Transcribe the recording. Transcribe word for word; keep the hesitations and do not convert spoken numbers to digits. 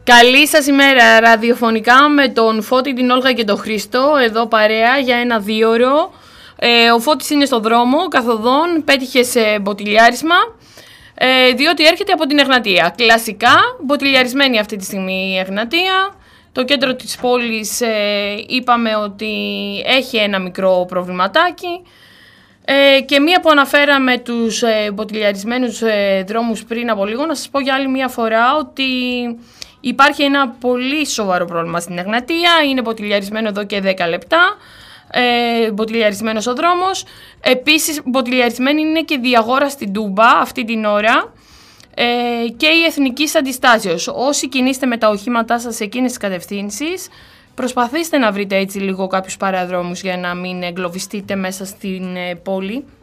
Καλή σας ημέρα, ραδιοφωνικά με τον Φώτη, την Όλγα και τον Χρήστο, εδώ παρέα για ένα δίωρο. Ε, ο Φώτης είναι στο δρόμο, καθοδόν, πέτυχε σε μποτιλιάρισμα, ε, διότι έρχεται από την Εγνατία. Κλασικά, μποτιλιαρισμένη αυτή τη στιγμή η Εγνατία. Το κέντρο της πόλης ε, είπαμε ότι έχει ένα μικρό προβληματάκι. Ε, και μία που αναφέραμε τους ε, μποτιλιαρισμένους ε, δρόμους πριν από λίγο, να σας πω για άλλη μία φορά ότι υπάρχει ένα πολύ σοβαρό πρόβλημα στην Εγνατία. Είναι μποτιλιαρισμένο εδώ και δέκα λεπτά, ε, μποτιλιαρισμένος ο δρόμος. Επίσης μποτιλιαρισμένη είναι και διαγόρα στην Τούμπα αυτή την ώρα, ε, και η Εθνικής Αντιστάσεως. Όσοι κινείστε με τα οχήματά σας σε εκείνες τις κατευθύνσεις, προσπαθήστε να βρείτε έτσι λίγο κάποιους παραδρόμους για να μην εγκλωβιστείτε μέσα στην ε, πόλη.